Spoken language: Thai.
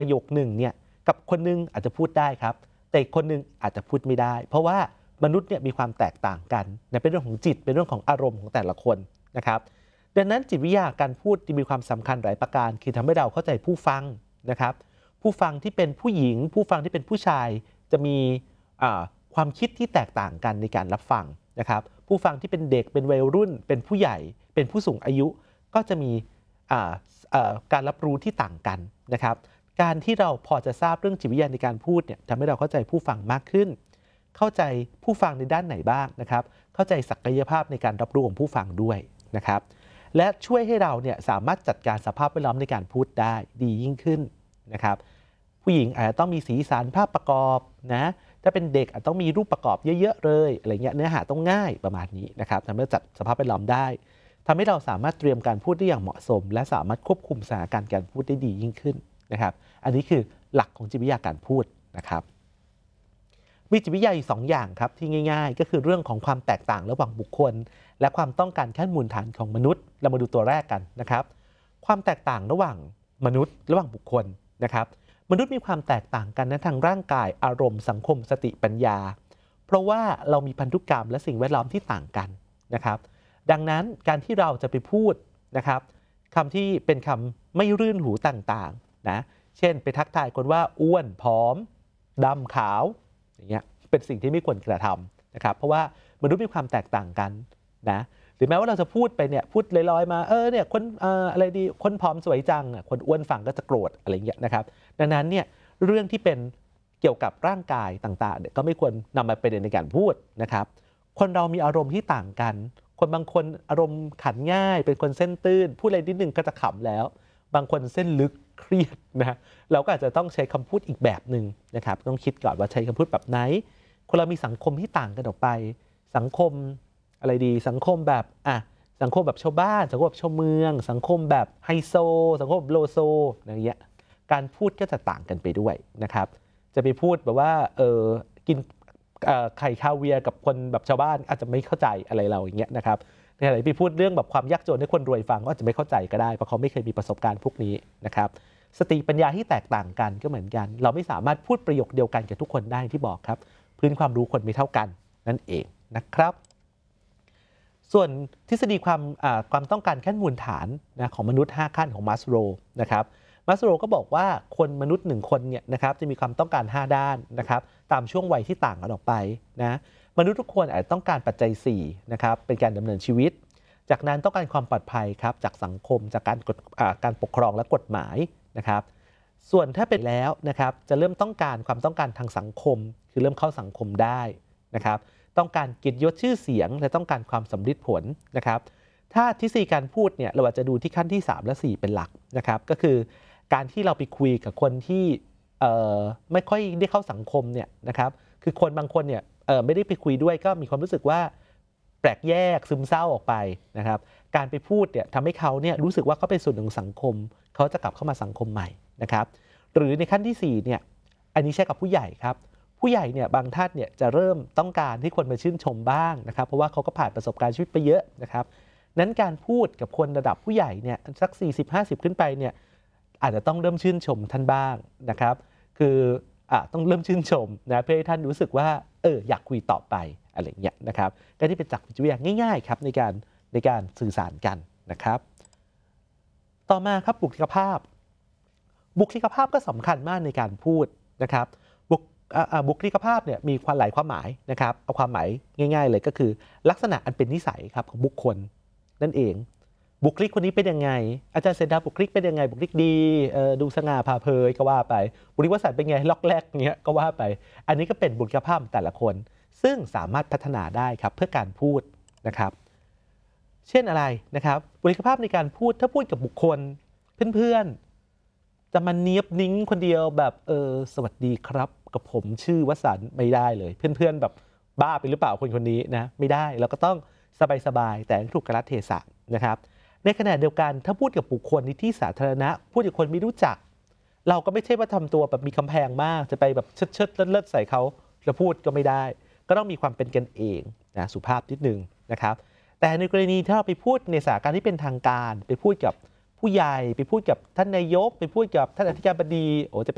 ประโยคหนึ่งเนี่ยกับคนนึงอาจจะพูดได้ครับแต่อีกคนนึงอาจจะพูดไม่ได้เพราะว่ามนุษย์เนี่ยมีความแตกต่างกันนะเป็นเรื่องของจิตเป็นเรื่องของอารมณ์ของแต่ละคนนะครับดังนั้นจิตวิทยาการพูดมีความสำคัญหลายประการคือทำให้เราเข้าใจผู้ฟังนะครับผู้ฟังที่เป็นผู้หญิงผู้ฟังที่เป็นผู้ชายจะมีความคิดที่แตกต่างกันในการรับฟังนะครับผู้ฟังที่เป็นเด็กเป็นวัยรุ่นเป็นผู้ใหญ่เป็นผู้สูงอายุก็จะมีการรับรู้ที่ต่างกันนะครับการที่เราพอจะทราบเรื่องจิตวิทยาในการพูดเนี่ยทำให้เราเข้าใจผู้ฟังมากขึ้นเข้าใจผู้ฟังในด้านไหนบ้างนะครับเข้าใจศักยภาพในการรับรู้ของผู้ฟังด้วยนะครับและช่วยให้เราเนี่ยสามารถจัดการสภาพแวดล้อมในการพูดได้ดียิ่งขึ้นนะครับผู้หญิงอาจจะต้องมีสีสันภาพประกอบนะถ้าเป็นเด็กอาจต้องมีรูปประกอบเยอะๆเลยอะไรเงี้ยเนื้อหาต้องง่ายประมาณนี้นะครับทำให้จัดสภาพแวดล้อมได้ทำให้เราสามารถเตรียมการพูดได้อย่างเหมาะสมและสามารถควบคุมสถานการณ์การพูดได้ดียิ่งขึ้นนะครับอันนี้คือหลักของจิตวิทยาการพูดนะครับมีจิตวิทยาอยู่2อย่างครับที่ง่ายๆก็คือเรื่องของความแตกต่างระหว่างบุคคลและความต้องการขั้นมูลฐานของมนุษย์เรามาดูตัวแรกกันนะครับความแตกต่างระหว่างมนุษย์ระหว่างบุคคลนะครับมนุษย์มีความแตกต่างกันทางร่างกายอารมณ์สังคมสติปัญญาเพราะว่าเรามีพันธุกรรมและสิ่งแวดล้อมที่ต่างกันนะครับดังนั้นการที่เราจะไปพูดนะครับคำที่เป็นคำไม่รื่นหูต่างๆนะเช่นไปทักทายคนว่าอ้วนผอมดำขาวอย่างเงี้ยเป็นสิ่งที่ไม่ควรกระทำนะครับเพราะว่ามนุษย์มีความแตกต่างกันนะหรือแม้ว่าเราจะพูดไปเนี่ยพูดลอยๆมาเนี่ยคนอะไรดีคนผอมสวยจังคนอ้วนฟังก็จะโกรธอะไรอย่างเงี้ยนะครับดังนั้นเนี่ยเรื่องที่เป็นเกี่ยวกับร่างกายต่างๆเนี่ยก็ไม่ควรนำมาเป็นในการพูดนะครับคนเรามีอารมณ์ที่ต่างกันคนบางคนอารมณ์ขันง่ายเป็นคนเส้นตื้นพูดอะไรนิดนึงก็จะขำแล้วบางคนเส้นลึกเครียดนะเราก็อาจจะต้องใช้คำพูดอีกแบบหนึ่งนะครับต้องคิดก่อนว่าใช้คำพูดแบบไหนคนเรามีสังคมที่ต่างกันออกไปสังคมอะไรดีสังคมแบบสังคมแบบชาวบ้านสังคมแบบชาวเมืองสังคมแบบไฮโซสังคมแบบโลโซอย่างเงี้ยการพูดก็จะต่างกันไปด้วยนะครับจะไปพูดแบบว่ากินไข่คาเวียร์กับคนแบบชาวบ้านอาจจะไม่เข้าใจอะไรเราอย่างเงี้ยนะครับในขณะที่ไปพูดเรื่องแบบความยากจนให้คนรวยฟังก็อาจจะไม่เข้าใจก็ได้เพราะเขาไม่เคยมีประสบการณ์พวกนี้นะครับสติปัญญาที่แตกต่างกันก็เหมือนกันเราไม่สามารถพูดประโยคเดียวกันกับทุกคนได้ที่บอกครับพื้นความรู้คนไม่เท่ากันนั่นเองนะครับส่วนทฤษฎีความต้องการขั้นมูลฐานนะของมนุษย์5ขั้นของมัสโลว์นะครับมัสโลว์ก็บอกว่าคนมนุษย์1คนเนี่ยนะครับจะมีความต้องการ5ด้านนะครับตามช่วงวัยที่ต่างกันออกไปนะมนุษย์ทุกคนอาจจะต้องการปัจจัย4นะครับเป็นการดำเนินชีวิตจากนั้นต้องการความปลอดภัยครับจากสังคมจากการปกครองและกฎหมายนะครับส่วนถ้าเป็นแล้วนะครับจะเริ่มต้องการความต้องการทางสังคมคือเริ่มเข้าสังคมได้นะครับต้องการเกียรติยศชื่อเสียงและต้องการความสำลิดผลนะครับถ้าทฤษฎีการพูดเนี่ยเราอาจจะดูที่ขั้นที่3และ4เป็นหลักนะครับก็คือการที่เราไปคุยกับคนที่ไม่ค่อยได้เข้าสังคมเนี่ยนะครับคือคนบางคนเนี่ยไม่ได้ไปคุยด้วยก็มีความรู้สึกว่าแปลกแยกซึมเศร้าออกไปนะครับการไปพูดเนี่ยทำให้เขาเนี่ยรู้สึกว่าเขาเป็นส่วนหนึ่งของสังคมเขาจะกลับเข้ามาสังคมใหม่นะครับหรือในขั้นที่4เนี่ยอันนี้ใช้กับผู้ใหญ่ครับผู้ใหญ่เนี่ยบางท่านเนี่ยจะเริ่มต้องการให้คนมาชื่นชมบ้างนะครับเพราะว่าเขาก็ผ่านประสบการณ์ชีวิตไปเยอะนะครับนั้นการพูดกับคนระดับผู้ใหญ่เนี่ยสัก40-50ขึ้นไปเนี่ยอาจจะต้องเริ่มชื่นชมท่านบ้างนะครับคือต้องเริ่มชื่นชมนะเพื่อให้ท่านรู้สึกว่าอยากคุยต่อไปอะไรอย่างเงี้ยนะครับก็ที่เป็นจักรจิตวิทยาง่ายๆครับในการสื่อสารกันนะครับต่อมาครับบุคลิกภาพก็สำคัญมากในการพูดนะครับบุคลิกภาพเนี่ยมีหลายความหมายนะครับเอาความหมายง่ายๆเลยก็คือลักษณะอันเป็นนิสัยครับของบุคคลนั่นเองบุคลิกคนนี้เป็นยังไงอาจารย์เสดาบุคลิกเป็นยังไงบุคลิกดีดูสง่าผ่าเผยก็ว่าไปบุคลิกวสันต์เป็นไงล็อกแรกเงี้ยก็ว่าไปอันนี้ก็เป็นบุคลิกภาพแต่ละคนซึ่งสามารถพัฒนาได้ครับเพื่อการพูดนะครับเช่นอะไรนะครับบุคลิกภาพในการพูดถ้าพูดกับบุคคลเพื่อนๆจะมาเนียบนิ้งคนเดียวแบบสวัสดีครับกับผมชื่อวสันต์ไม่ได้เลยเพื่อนๆแบบบ้าไปหรือเปล่าคนนี้นะไม่ได้เราก็ต้องสบายๆแต่ถูกกาลเทศะนะครับในขณะเดียวกันถ้าพูดกับบุคคลในที่สาธารณะพูดกับคนไม่รู้จักเราก็ไม่ใช่ว่าทำตัวแบบมีกำแพงมากจะไปแบบเชิดเลิศใส่เขาแล้วพูดก็ไม่ได้ก็ต้องมีความเป็นกันเองนะสุภาพนิดนึงนะครับแต่ในกรณีถ้าเราไปพูดในสถานการณ์ที่เป็นทางการไปพูดกับผู้ใหญ่ไปพูดกับท่านนายกไปพูดกับท่านอธิการบดีจะ